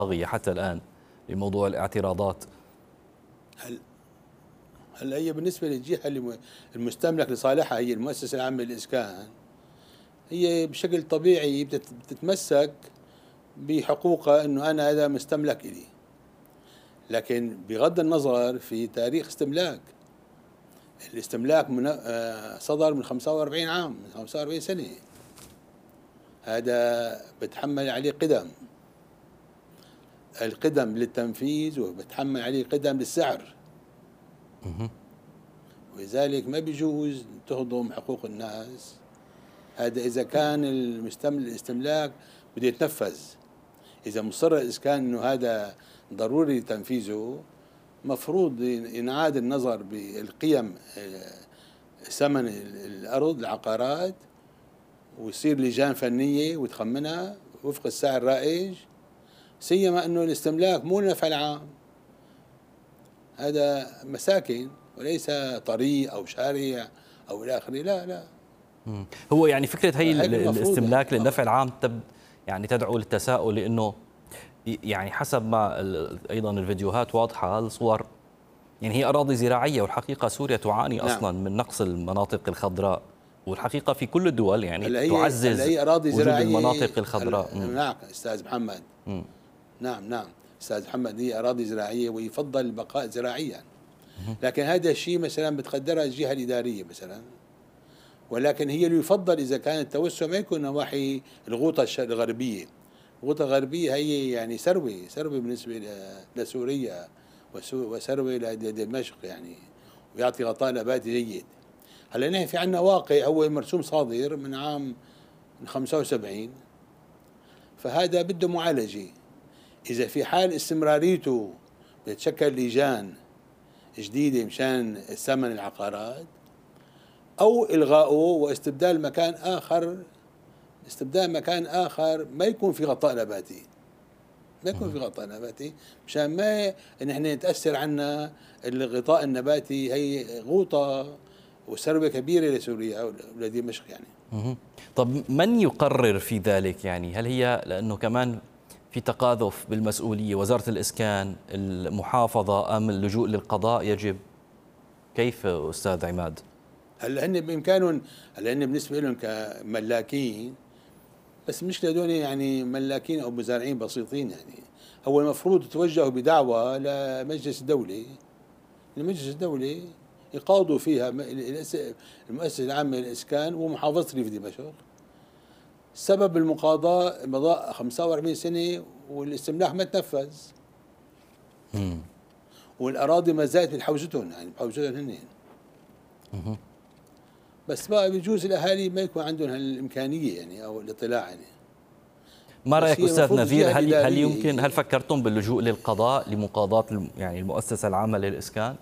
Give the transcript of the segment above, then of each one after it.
طاغية حتى الآن لموضوع الاعتراضات؟ هلا هي بالنسبة للجهة المستملك لصالحها هي المؤسسة العامة للإسكان، هي بشكل طبيعي بتتمسك بحقوقها انه انا هذا مستملك الي، لكن بغض النظر في تاريخ استملاك، الاستملاك صدر من 45 عام، من 45 سنة، هذا بتحمل عليه قدم، القدم للتنفيذ وبتحمل عليه قدم للسعر، ولذلك ما بيجوز تهضم حقوق الناس. هذا إذا كان الاستملاك بده يتنفذ، إذا مصر الإسكان إنه هذا ضروري تنفيذه، مفروض ينعاد النظر بالقيم، ثمن الأرض العقارات، ويصير لجان فنية وتخمنها وفق السعر الرائج، سيما أنه الاستملاك مو النفع العام، هذا مساكن وليس طريق أو شارع أو إلى آخره. لا هو يعني فكرة هي الاستملاك يعني للنفع العام يعني تدعو للتساؤل، لأنه يعني حسب ما أيضا الفيديوهات واضحة، الصور يعني هي أراضي زراعية، والحقيقة سوريا تعاني أصلا من نقص المناطق الخضراء، والحقيقة في كل الدول يعني تعزز وجود المناطق الخضراء. نعم أستاذ محمد، نعم أستاذ محمد، هي أراضي زراعية ويفضل البقاء زراعيا، لكن هذا الشيء مثلا بتقدرها الجهة الإدارية مثلا، ولكن هي اللي يفضل إذا كان التوسع ما يكون نواحي الغوطة الغربية. الغوطة الغربية هي يعني ثروة بالنسبة لسوريا وثروة لدمشق يعني، ويعطي غطاء نباتي جيد. هلا نحن في عندنا واقع هو مرسوم صادر من عام 75، فهذا بده معالجة. إذا في حال استمراريته بتشكل لجان جديدة مشان ثمن العقارات، أو إلغائه واستبدال مكان آخر، ما يكون في غطاء نباتي، مشان ما نحن نتأثر عنا الغطاء النباتي. هي غوطة وثروة كبيرة لسوريا ولدمشق يعني. طب من يقرر في ذلك؟ يعني هل هي لأنه كمان في تقاذف بالمسؤولية، وزارة الإسكان، المحافظة، أم اللجوء للقضاء يجب؟ كيف أستاذ عماد؟ هلا هن بإمكانهم، هلا هن بالنسبة لهم كملاكين، بس المشكلة هذول يعني ملاكين أو مزارعين بسيطين، يعني هو المفروض يتوجهوا بدعوة لمجلس الدولة، يقاضوا فيها المؤسسة العامة للإسكان ومحافظة ريف دمشق. سبب المقاضاة مضى 45 سنة والاستملاك ما تنفذ، والأراضي ما زالت بحوزتهم، يعني بحوزتهم هن. بس بقى بيجوز الأهالي ما يكون عندهم هالإمكانية يعني أو الاطلاع يعني. ما رأيك أستاذ نذير؟ هل فكرتم باللجوء للقضاء لمقاضاة يعني المؤسسة العامة للإسكان؟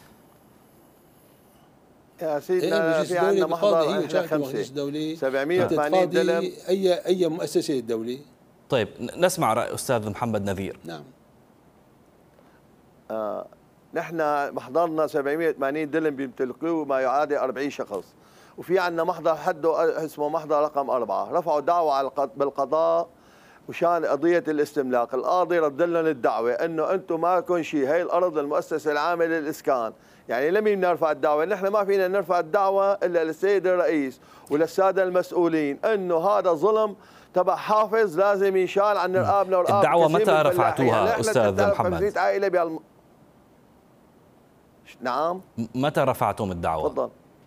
يا سيدنا في عندنا محضر احنا 780 دلم، أي مؤسسة الدولة. طيب نسمع رأي أستاذ محمد نذير. نعم. نحن محضرنا 780 دلم بيمتلكوه ما يعادل 40 شخص، وفي عندنا محضر حده اسمه محضر رقم 4، رفعوا دعوة بالقضاء وشان قضية الاستملاك. القاضي رد لهم الدعوة انه انتم ما لكم شيء، هي الارض المؤسسة العامة للإسكان. يعني لمين نرفع الدعوة؟ نحن ما فينا نرفع الدعوة الا للسيد الرئيس وللسادة المسؤولين، انه هذا ظلم تبع حافظ لازم ينشال عن رقابنا ورقاب. الدعوة متى رفعتوها أستاذ محمد؟ عائلة نعم. متى رفعتم الدعوة؟ تفضل.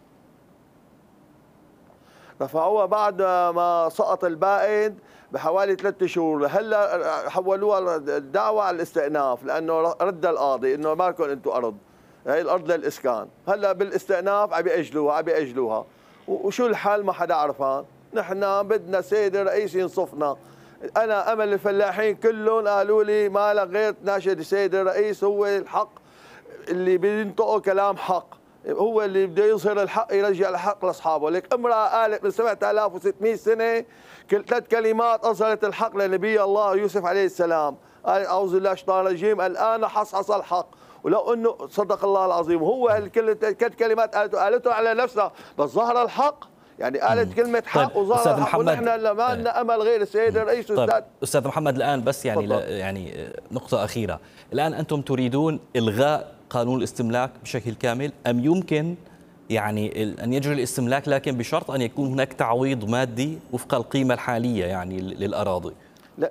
رفعوها بعد ما سقط البائد بحوالي 3 شهور، هلا حولوها الدعوة على الاستئناف، لأنه رد القاضي إنه ما لكم أنتم أرض، هي الأرض للإسكان. هلا بالاستئناف عم بيأجلوها، وشو الحل؟ ما حدا عرفان. نحن بدنا السيد الرئيس ينصفنا. أنا أمل الفلاحين كلهم قالوا لي ما لك غير تناشد السيد الرئيس، هو الحق اللي بينطقوا كلام حق، هو اللي بده يظهر الحق، يرجع الحق لاصحابه. لك امراه قالت من 7600 سنه 3 كلمات اظهرت الحق لنبي الله يوسف عليه السلام، قال اعوذ بالله من الشيطان الرجيم، الان حصحص الحق. ولو انه صدق الله العظيم، هو الكل 3 كلمات قالته على نفسها، بس ظهر الحق. يعني قالت كلمه حق طيب وظهر حق، ونحن ما لنا امل غير السيد الرئيس. طيب استاذ محمد الان بس يعني نقطه اخيره، الان انتم تريدون الغاء قانون الاستملاك بشكل كامل، ام يمكن يعني ان يجري الاستملاك لكن بشرط ان يكون هناك تعويض مادي وفق القيمه الحاليه يعني للاراضي؟ لا،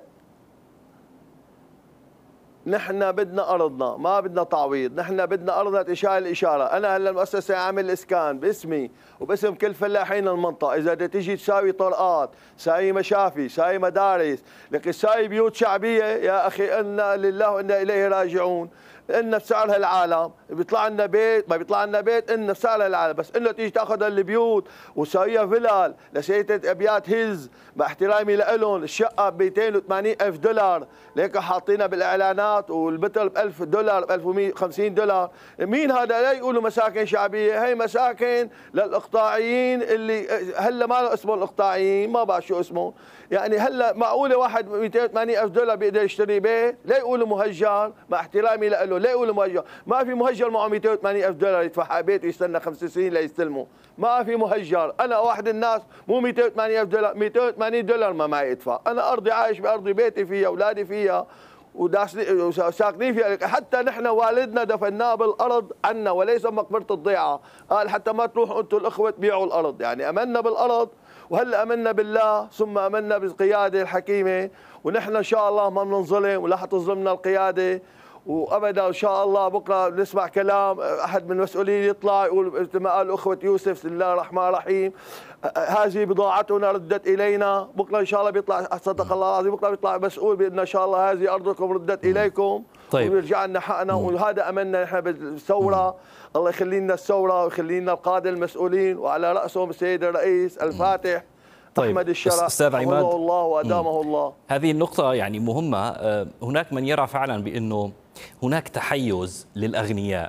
نحن بدنا ارضنا، ما بدنا تعويض، نحن بدنا ارضنا تشال الاشاره. انا هلا المؤسسه عامل اسكان باسمي وباسم كل فلاحين المنطقه، اذا بدها تيجي تساوي طرقات، ساوي مشافي، ساوي مدارس، لكن ساوي بيوت شعبيه، يا اخي انا لله وانا اليه راجعون. إن بسعرها العالم بيطلع لنا بيت، ما بيطلع لنا بيت إن بسعرها العالم، بس إنه تيجي تاخذ البيوت وتساويها فلل لسيدة أبيات هيلز، مع احترامي لهم الشقة ب 280,000 دولار، ليك حاطينها بالإعلانات والمتر ب $1000 ب $1150. مين هذا؟ لا يقولوا مساكن شعبية، هي مساكن للإقطاعيين اللي هلا ما له اسمه الإقطاعيين، ما بعرف شو اسمه. يعني هلا معقولة واحد ب 280,000 دولار بيقدر يشتري بيت؟ لا يقولوا مهجر، مع احترامي له لا يقولوا مهجر، ما في مهجر معه 280,000 دولار يدفع حق بيت ويستنى 5 سنين ليستلمه، ما في مهجر. انا واحد الناس مو 280,000 دولار، 280 دولار ما معي ادفع، انا ارضي عايش بارضي، بيتي فيها، اولادي فيها وساكنين فيها. حتى نحن والدنا دفناه بالارض عنا وليس مقبره الضيعه، قال حتى ما تروحوا انتم الاخوه تبيعوا الارض. يعني امنا بالارض، وهلا امنا بالله، ثم امنا بالقياده الحكيمه، ونحن ان شاء الله ما بننظلم ولا حتظلمنا القياده وابدا. ان شاء الله بكره بنسمع كلام احد من المسؤولين يطلع يقول مثل ما قال اخوه يوسف بسم الله الرحمن الرحيم، هذه بضاعتنا ردت الينا. بكره ان شاء الله بيطلع، صدق الله العظيم، بكره بيطلع مسؤول بان ان شاء الله هذه ارضكم ردت اليكم. طيب. ويرجع لنا حقنا، وهذا املنا نحن بالثوره. الله يخلي لنا الثوره ويخلي لنا القاده المسؤولين وعلى راسهم السيد الرئيس الفاتح. طيب. أحمد الشرع أستاذ عماد، الله وأدامه الله. هذه النقطة يعني مهمة. هناك من يرى فعلا بأنه هناك تحيز للأغنياء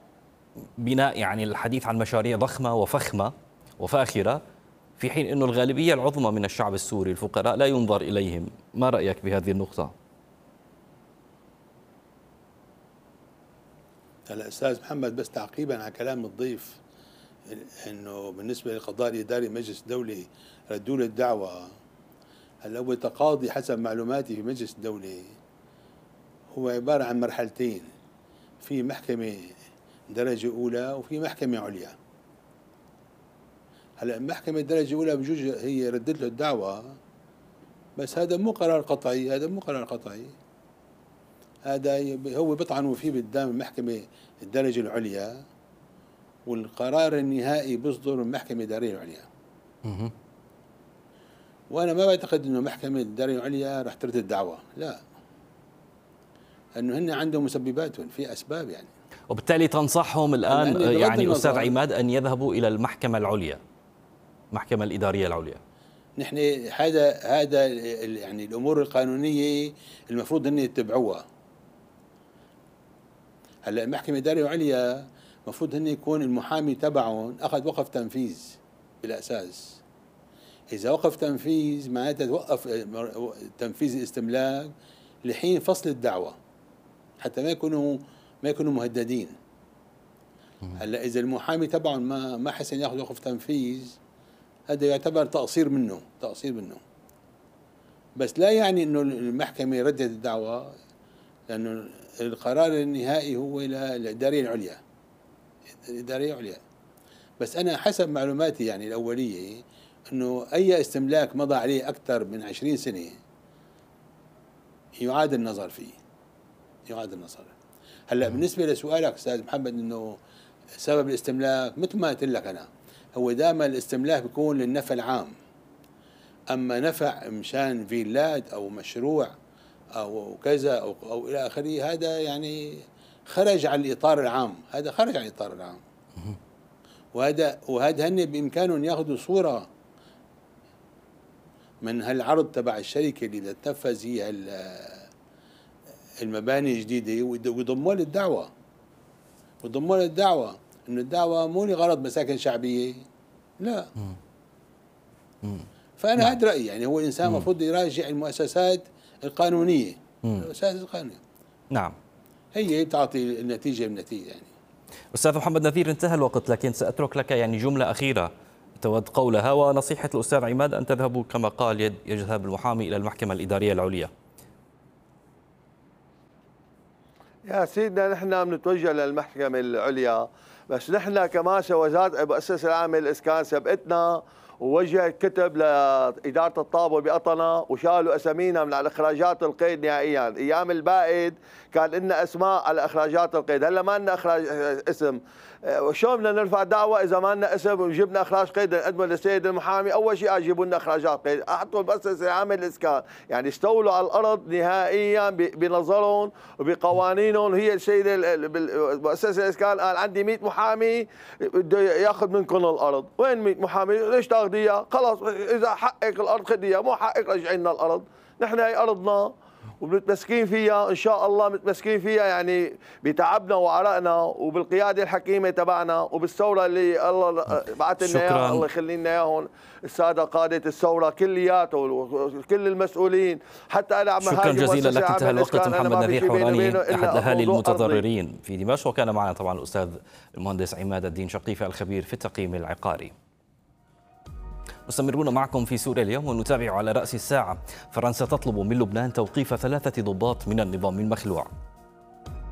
بناء يعني الحديث عن مشاريع ضخمة وفخمة وفاخرة، في حين أنه الغالبية العظمى من الشعب السوري الفقراء لا ينظر إليهم. ما رأيك بهذه النقطة؟ هلا أستاذ محمد، بس تعقيبا على كلام الضيف، انه بالنسبه للقضاء الاداري مجلس الدوله ردوا له الدعوه. هلا هو تقاضي حسب معلوماتي في مجلس الدوله هو عباره عن مرحلتين، في محكمه درجه اولى وفي محكمه عليا. هلا المحكمه درجه اولى بجوز هي ردت له الدعوه، بس هذا مو قرار قطعي، هذا مو قرار قطعي، هذا هو بيطعنوا فيه قدام المحكمه الدرجه العليا، والقرار النهائي بيصدر من المحكمة الإدارية العليا. وأنا ما بعتقد إنه محكمة الإدارية العليا رح ترد الدعوة، لا، لأنه هن عندهم مسبباتهم، في أسباب يعني. وبالتالي تنصحهم الآن يعني أستاذ عماد أن يذهبوا إلى المحكمة العليا، المحكمة الإدارية العليا. نحن هذا يعني الأمور القانونية المفروض أن يتبعوها. هلا المحكمة الإدارية العليا المفروض هن يكون المحامي تبعهم أخذ وقف تنفيذ بالأساس. إذا وقف تنفيذ معناتها توقف تنفيذ الاستملاك لحين فصل الدعوة حتى ما يكونوا مهددين. هلا إذا المحامي تبعهم ما حسن ياخذ وقف تنفيذ، هذا يعتبر تقصير منه. بس لا يعني إنه المحكمة ردت الدعوة، لأنه القرار النهائي هو للإدارية العليا. الإدارية عليا. بس أنا حسب معلوماتي يعني الأولية أنه أي استملاك مضى عليه أكثر من 20 سنة يعاد النظر فيه، يعاد النظر. هلا بالنسبة لسؤالك أستاذ محمد أنه سبب الاستملاك، مثل ما قلت لك أنا، هو دائما الاستملاك بيكون للنفع العام. أما نفع مشان فيلات أو مشروع أو كذا أو إلى آخره، هذا يعني خرج عن الإطار العام، هذا خرج عن الإطار العام. وهذا هن بإمكانهم ياخذوا صورة من هالعرض تبع الشركة اللي بدها تنفذ هي المباني الجديدة ويضموا للدعوة، إنه الدعوة مو لغرض مساكن شعبية، لا. فأنا هذا رأيي، يعني هو الإنسان المفروض يراجع المؤسسات القانونية، المؤسسات القانونية. نعم، هي بتعطي النتيجة يعني. أستاذ محمد نذير، انتهى الوقت، لكن سأترك لك يعني جملة أخيرة تود قولها. ونصيحة الأستاذ عماد أن تذهبوا كما قال يذهب المحامي إلى المحكمة الإدارية العليا. يا سيدنا نحن بنتوجه للمحكمة العليا، بس نحن كماسة وزارة المؤسسة العامة للإسكان سبقتنا ووجهت كتب لإدارة الطابة بقطنة وشالوا أسامينا من على إخراجات القيد نهائيا. أيام البائد كان لنا أسماء على إخراجات القيد، هلا ما لنا إخراج اسم. وشلون بدنا نرفع دعوة إذا ما لنا اسم وجبنا إخراج قيد نقدمه للسيد المحامي؟ أول شيء أجيبوا لنا إخراجات قيد، أحطوا المؤسسة العامة للإسكان، يعني استولوا على الأرض نهائيا بنظرهم وبقوانينهم. هي السيدة المؤسسة الإسكان قال عندي 100 محامي بده ياخذ منكم الأرض. وين 100 محامي؟ ليش تاخذيها؟ خلاص إذا حقك الأرض خذيها، مو حقك رجعي لنا الأرض. نحن هي أرضنا ومتمسكين فيها ان شاء الله، متمسكين فيها يعني بتعبنا وعرقنا وبالقياده الحكيمه تبعنا وبالثوره اللي الله بعث لنا اياها، الله يخلي لنا اياهم الساده قاده الثوره كلياتهم وكل المسؤولين. حتى انا عم شكرا جزيلا لك. انتهى الوقت. محمد نذير حوراني احد الاهالي المتضررين في دمشق، وكان معنا طبعا الاستاذ المهندس عماد الدين شقيفي الخبير في التقييم العقاري. مستمرون معكم في سوريا اليوم ونتابع على رأس الساعة. فرنسا تطلب من لبنان توقيف 3 ضباط من النظام المخلوع.